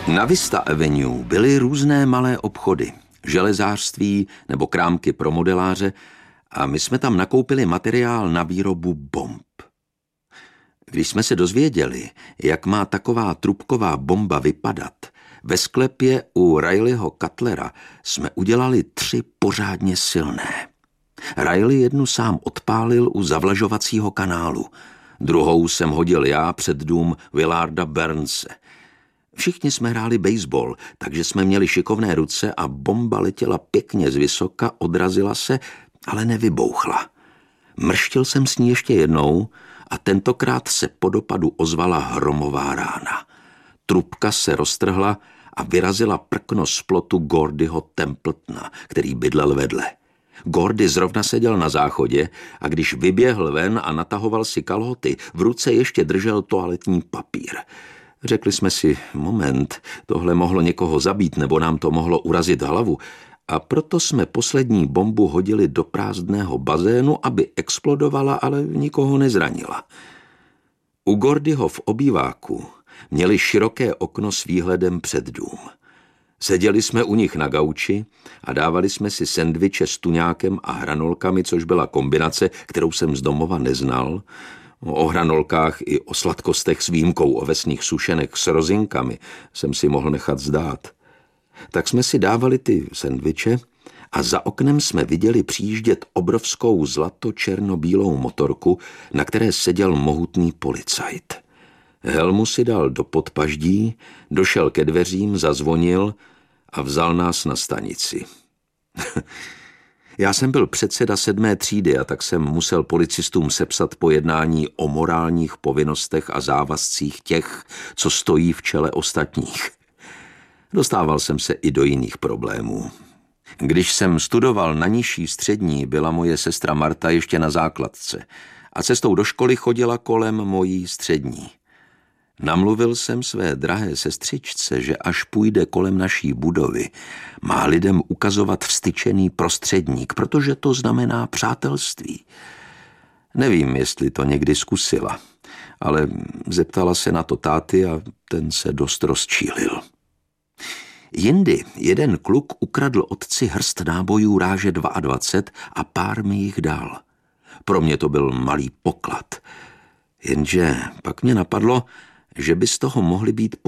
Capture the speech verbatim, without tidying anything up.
Na Vista Avenue byly různé malé obchody, železářství nebo krámky pro modeláře a my jsme tam nakoupili materiál na výrobu bomb. Když jsme se dozvěděli, jak má taková trubková bomba vypadat, ve sklepě u Rileyho Cutlera jsme udělali tři pořádně silné. Riley jednu sám odpálil u zavlažovacího kanálu, druhou jsem hodil já před dům Willarda Burnse. Všichni jsme hráli baseball, takže jsme měli šikovné ruce a bomba letěla pěkně zvysoka, odrazila se, ale nevybouchla. Mrštil jsem s ní ještě jednou a tentokrát se po dopadu ozvala hromová rána. Trubka se roztrhla a vyrazila prkno z plotu Gordyho Templetona, který bydlel vedle. Gordy zrovna seděl na záchodě a když vyběhl ven a natahoval si kalhoty, v ruce ještě držel toaletní papír. Řekli jsme si, moment, tohle mohlo někoho zabít nebo nám to mohlo urazit hlavu, a proto jsme poslední bombu hodili do prázdného bazénu, aby explodovala, ale nikoho nezranila. U Gordyho v obýváku měli široké okno s výhledem před dům. Seděli jsme u nich na gauči a dávali jsme si sendviče s tuňákem a hranolkami, což byla kombinace, kterou jsem z domova neznal. O hranolkách i o sladkostech s výjimkou ovesných sušenek s rozinkami jsem si mohl nechat zdát. Tak jsme si dávali ty sendviče a za oknem jsme viděli přijíždět obrovskou zlato-černobílou motorku, na které seděl mohutný policajt. Helmu si dal do podpaždí, došel ke dveřím, zazvonil a vzal nás na stanici. Já jsem byl předseda sedmé třídy a tak jsem musel policistům sepsat pojednání o morálních povinnostech a závazcích těch, co stojí v čele ostatních. Dostával jsem se i do jiných problémů. Když jsem studoval na nižší střední, byla moje sestra Marta ještě na základce a cestou do školy chodila kolem mojí střední. Namluvil jsem své drahé sestřičce, že až půjde kolem naší budovy, má lidem ukazovat vstyčený prostředník, protože to znamená přátelství. Nevím, jestli to někdy zkusila, ale zeptala se na to táty a ten se dost rozčílil. Jindy jeden kluk ukradl otci hrst nábojů ráže dvacet dva a pár mi jich dal. Pro mě to byl malý poklad, jenže pak mě napadlo, že by z toho mohly být